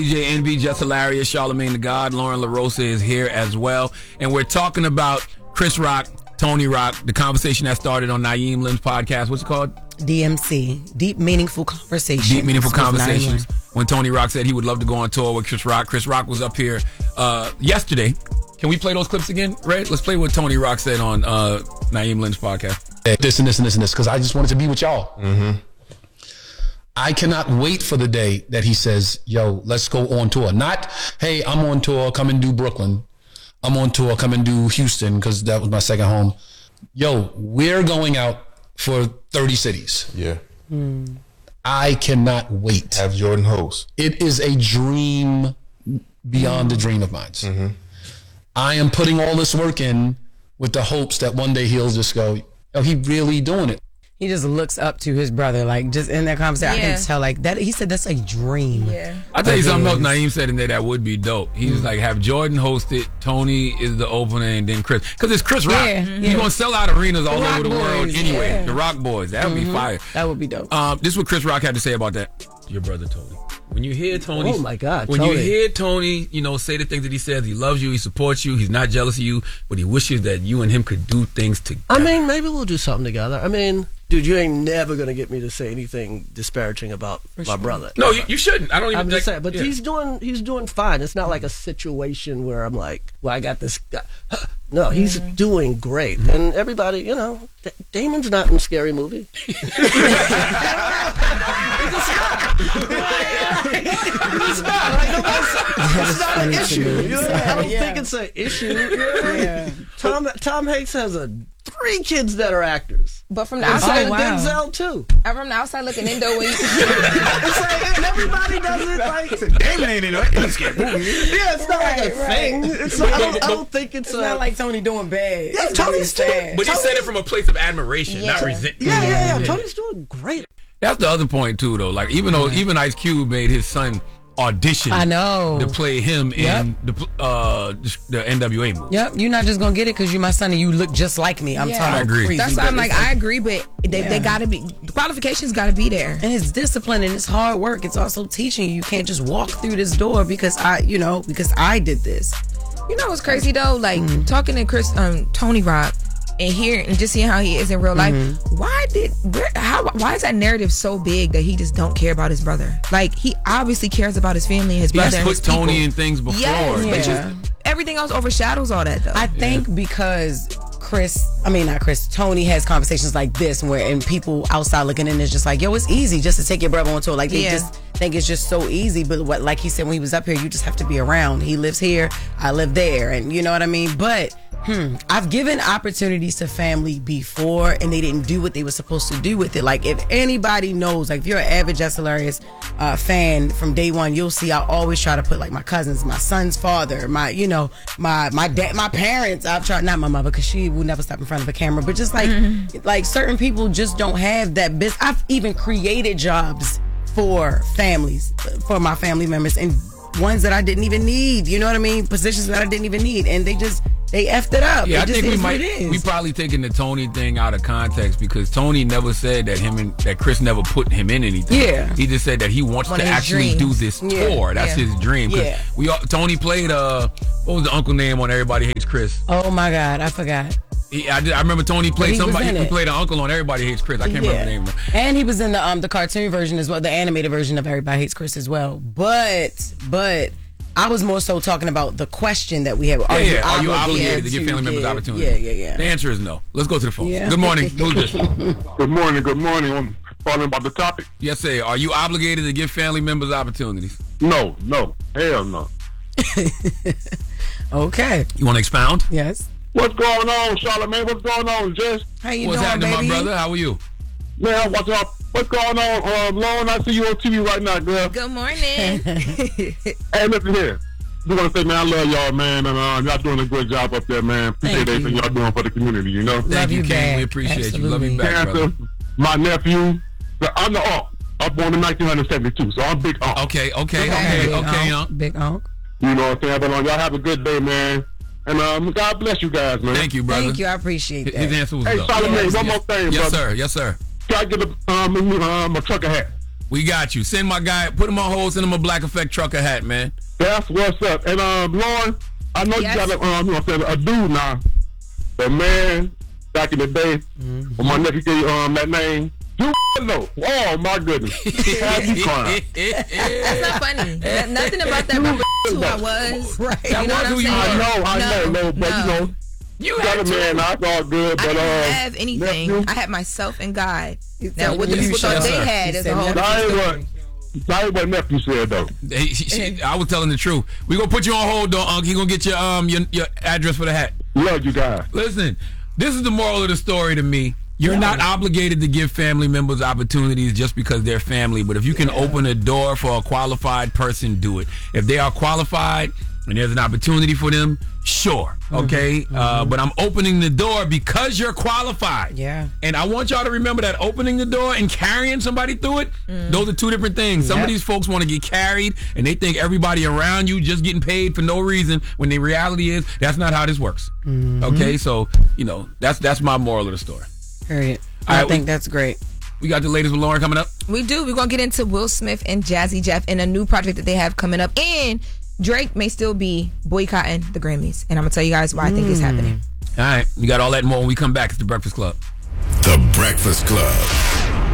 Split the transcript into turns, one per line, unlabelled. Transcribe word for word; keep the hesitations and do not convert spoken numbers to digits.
D J N B, Just Hilarious, Charlamagne the God, Lauren LaRosa is here as well. And we're talking about Chris Rock, Tony Rock, the conversation that started on Naeem Lynn's podcast. What's it called?
D M C. Deep Meaningful Conversations.
Deep Meaningful Conversations. When Tony Rock said he would love to go on tour with Chris Rock. Chris Rock was up here uh, yesterday. Can we play those clips again, Red? Let's play what Tony Rock said on uh, Naeem Lynn's podcast.
This and this and this and this, because I just wanted to be with y'all.
Mm-hmm.
I cannot wait for the day that he says, yo, let's go on tour. Not, hey, I'm on tour, come and do Brooklyn. I'm on tour, come and do Houston, because that was my second home. Yo, we're going out for thirty cities.
Yeah.
Mm.
I cannot wait.
Have Jordan host.
It is a dream beyond mm. a dream of mine.
Mm-hmm.
I am putting all this work in with the hopes that one day he'll just go, oh, he really doing it.
He just looks up to his brother, like, just in that conversation. Yeah. I can tell, like, that. He said that's a dream.
Yeah. I'll tell you something else Naeem said in there that would be dope. He was mm. like, have Jordan host it, Tony is the opener, and then Chris. Because it's Chris Rock. Yeah, He's yeah. going to sell out arenas all over the boys, world anyway. Yeah. The Rock Boys. That would mm-hmm. be fire.
That would be dope.
Um, this is what Chris Rock had to say about that. Your brother, Tony. When you hear Tony,
oh my God,
when
Tony.
you hear Tony, you know, say the things that he says, he loves you, he supports you, he's not jealous of you, but he wishes that you and him could do things together.
I mean, maybe we'll do something together. I mean, dude, you ain't never gonna get me to say anything disparaging about
For
my
sure.
brother.
No, you, you shouldn't. I don't even.
I'm just
think,
saying, but
yeah.
he's doing he's doing fine. It's not like a situation where I'm like, well, I got this guy. No, he's mm-hmm. doing great, mm-hmm. and everybody, you know, D- Damon's not in Scary Movie. He's a star. He's not. Like, it's not an issue. You know? I don't yeah. think it's an issue. Yeah. Tom Tom Hanks has a three kids that are actors.
But from the outside,
oh, wow. Denzel too.
And from the outside looking in, though, when you
it's like, and everybody does it like
Damon ain't in it.
Yeah, it's not right, like a right. thing. It's not, I, don't, I don't think it's,
it's
a,
not like Tony doing bad.
Yeah, Tony's doing.
But he said it from a place of admiration,
yeah.
not resentment.
Yeah, yeah, yeah. Tony's doing great.
That's the other point too, though. Like even though even Ice Cube made his son audition,
I know,
to play him
yep.
in the uh the N W A movie.
Yep, you're not just gonna get it because you're my son and you look just like me. I'm
yeah.
talking.
I agree.
Crazy,
That's why I'm like, I agree, but they
yeah.
they gotta be the qualifications gotta be there.
And it's discipline and it's hard work. It's also teaching you. You can't just walk through this door because I, you know, because I did this.
You know what's crazy though? Like mm. talking to Chris, um, Tony Rock. And hearing and just seeing how he is in real life, mm-hmm. why did where, how why is that narrative so big that he just don't care about his brother? Like he obviously cares about his family, and his
he
brother.
He has put Tony
people.
in things before.
Yes,
yeah.
but just, everything else overshadows all that though.
I think
yeah.
because Chris, I mean not Chris, Tony has conversations like this where and people outside looking in is just like, yo, it's easy just to take your brother on tour. Like they
yeah.
just think it's just so easy. But what, like he said when he was up here, you just have to be around. He lives here, I live there, and you know what I mean. But Hmm. I've given opportunities to family before and they didn't do what they were supposed to do with it. Like if anybody knows, like if you're an avid Just Hilarious uh, fan from day one, you'll see I always try to put like my cousins, my son's father, my, you know, my my dad, my parents. I've tried, not my mother because she will never step in front of a camera, but just like mm-hmm. like certain people just don't have that business. I've even created jobs for families, for my family members, and ones that I didn't even need, you know what I mean? Positions that I didn't even need, and they just they effed it up.
Yeah,
it
I think we might
we
we probably taking the Tony thing out of context because Tony never said that him and that Chris never put him in anything.
Yeah,
he just said that he wants
One
to actually
dreams.
do this
yeah.
tour. That's
yeah.
his dream.
Yeah,
we all, Tony played uh what was the uncle name on Everybody Hates Chris?
Oh my God, I forgot.
He, I, did, I remember Tony played
he
somebody. He
it.
played an uncle on Everybody Hates Chris. I can't
yeah.
remember the name.
And he was in the um the cartoon version as well, the animated version of Everybody Hates Chris as well. But but. I was more so talking about the question that we have.
Are, yeah,
you,
yeah. Are you
obligated
obligated to give family members
give,
opportunity?
Yeah, yeah, yeah.
The answer is no. Let's go to the phone.
Yeah.
Good morning. Who's this?
Good morning. Good morning. I'm calling about the topic.
Yes, sir. Are you obligated to give family members opportunities?
No, no. Hell no.
Okay.
You want to expound?
Yes.
What's going on, Charlamagne? What's going on, Jess?
How you
What's
doing,
happening,
baby?
my brother? How are you?
Man, what's up? What's going on, uh, Lauren? I see you on T V right now, girl.
Good morning.
Hey, listen here. Just want to say, man, I love y'all, man, and uh, y'all doing a good job up there, man. Appreciate
Thank
everything
you.
y'all doing for the community, you know?
Love
Thank you,
you
King.
back.
We appreciate
Absolutely.
you. Love you back,
Cancer,
brother.
my nephew, I'm the uncle. I'm born in nineteen seventy-two, so I'm big uncle.
Okay, okay,
Big
okay,
Big
okay,
Unc.
young.
Big Unc.
You know what I'm saying? But um, y'all have a good day, man. And um, God bless you guys, man.
Thank you, brother.
Thank you. I appreciate that.
His answer was
Hey,
no.
Charlamagne,
yes,
one
yes.
more thing,
yes,
brother.
sir. Yes, sir.
Can I get a, um, um, a trucker hat?
We got you. Send my guy, put him on hold, send him a Black Effect trucker hat, man.
That's what's up. And um, Lauren, I know
yes.
you got a, um, you know, what I'm saying, a dude now. But man, back in the day, mm-hmm. when my nephew gave um that name, you know. Oh my goodness. Have you crying?
That's not funny. Nothing about that brother who I was.
Right.
You know what I'm saying?
I know, I
no,
know, no, but
no.
you know.
You
got
had
a man, I thought good, but
I didn't
uh,
have anything.
nephew,
I had myself and God. Now,
said
what the
you
people
shut
thought
up.
they
Yes,
had
He
is
said
a whole
nephew.
different
that
story.
ain't what, that ain't what nephew said though.
He, she, I was telling the truth. We gonna put you on hold, though, Unc. He gonna get your um your, your address for the hat.
Love you guys.
Listen, this is the moral of the story to me. You're not obligated to give family members opportunities just because they're family, but if you can yeah. open a door for a qualified person, do it. If they are qualified and there's an opportunity for them, sure, okay? Mm-hmm. Uh, but I'm opening the door because you're qualified.
Yeah.
And I want y'all to remember that opening the door and carrying somebody through it, mm. those are two different things. Some
yep.
of these folks want to get carried, and they think everybody around you just getting paid for no reason, when the reality is that's not how this works. Mm-hmm. Okay? So, you know, that's that's my moral of the story.
Period. I
right,
think
we,
that's great.
We got the latest with Lauren coming up.
We do. We're going to get into Will Smith and Jazzy Jeff and a new project that they have coming up. And Drake may still be boycotting the Grammys. And I'm going to tell you guys why I think
mm.
it's happening.
All right. We got all that and more when we come back. It's The Breakfast Club.
The Breakfast Club.